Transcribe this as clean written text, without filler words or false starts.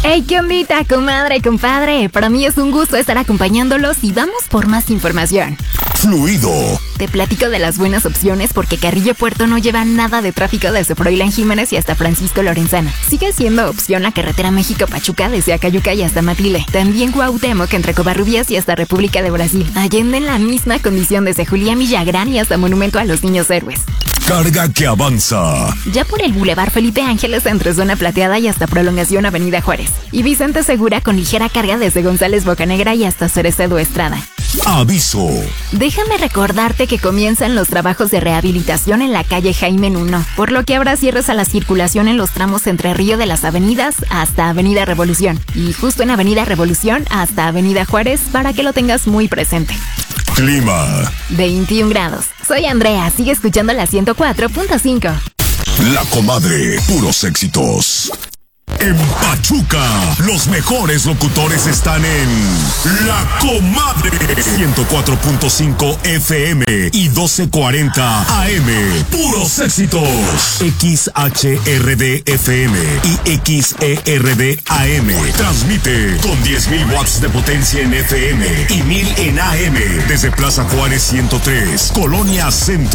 Hey, ¿qué ondita, comadre, compadre? Para mí es un gusto estar acompañándolos y vamos por más información. Fluido. Te platico de las buenas opciones porque Carrillo Puerto no lleva nada de tráfico desde Froilán Jiménez y hasta Francisco Lorenzana. Sigue siendo opción la carretera México-Pachuca desde Acayuca y hasta Matile. También Cuauhtémoc entre Covarrubias y hasta República de Brasil. Allende en la misma condición desde Julián Villagrán y hasta Monumento a los Niños Héroes. Carga que avanza. Ya por el Boulevard Felipe Ángeles entre Zona Plateada y hasta Prolongación Avenida Juárez. Y Vicente Segura con ligera carga desde González Bocanegra y hasta Cerecedo Estrada. Aviso. Déjame recordarte que comienzan los trabajos de rehabilitación en la calle Jaime Nuno, por lo que habrá cierres a la circulación en los tramos entre Río de las Avenidas hasta Avenida Revolución y justo en Avenida Revolución hasta Avenida Juárez para que lo tengas muy presente. Clima. 21 grados. Soy Andrea, sigue escuchando la 104.5. La Comadre, puros éxitos. En Pachuca, los mejores locutores están en La Comadre 104.5 FM y 1240 AM. Puros éxitos. XHRD FM y XERD AM. Transmite con 10.000 watts de potencia en FM y 1000 en AM desde Plaza Juárez 103, Colonia Centro.